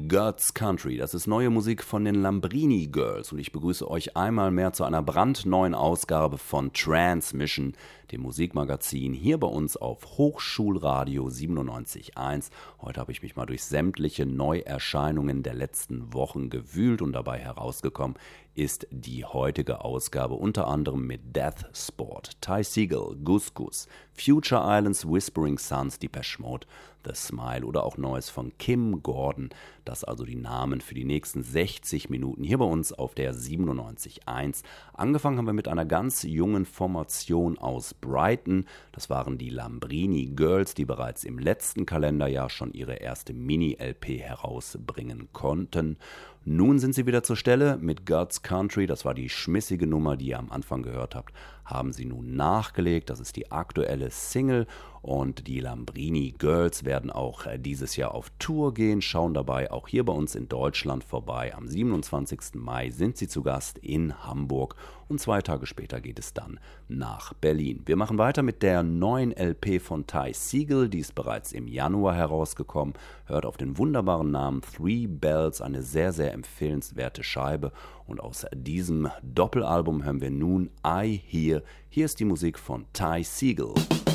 God's Country, das ist neue Musik von den Lambrini Girls und ich begrüße euch einmal mehr zu einer brandneuen Ausgabe von Transmission, dem Musikmagazin hier bei uns auf Hochschulradio 97.1. Heute habe ich mich mal durch sämtliche Neuerscheinungen der letzten Wochen gewühlt und dabei herausgekommen ist die heutige Ausgabe unter anderem mit Death Sport, Ty Segall, Gus Gus, Future Islands, Whispering Suns, Depeche Mode, The Smile oder auch Neues von Kim Gordon. Das also die Namen für die nächsten 60 Minuten hier bei uns auf der 97.1. Angefangen haben wir mit einer ganz jungen Formation aus Brighton. Das waren die Lambrini Girls, die bereits im letzten Kalenderjahr schon ihre erste Mini-LP herausbringen konnten. Nun sind sie wieder zur Stelle mit God's Country, das war die schmissige Nummer, die ihr am Anfang gehört habt, haben sie nun nachgelegt, das ist die aktuelle Single und die Lambrini Girls werden auch dieses Jahr auf Tour gehen, schauen dabei auch hier bei uns in Deutschland vorbei. Am 27. Mai sind sie zu Gast in Hamburg und 2 Tage später geht es dann nach Berlin. Wir machen weiter mit der neuen LP von Ty Segall, die ist bereits im Januar herausgekommen, hört auf den wunderbaren Namen Three Bells, eine sehr, sehr empfehlenswerte Scheibe und aus diesem Doppelalbum hören wir nun I Hear. Hier ist die Musik von Ty Segall.